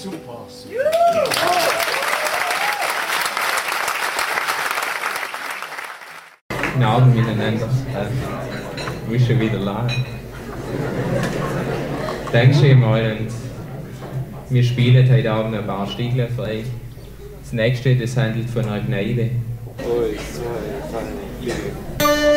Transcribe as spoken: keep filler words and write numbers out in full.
Super, super. Guten Abend miteinander. Äh, du bist schon wieder da. Dankeschön mal und wir spielen heute Abend ein paar Stücke für euch. Das nächste, das handelt von einer Gnade. Ui, zwei, drei, vier.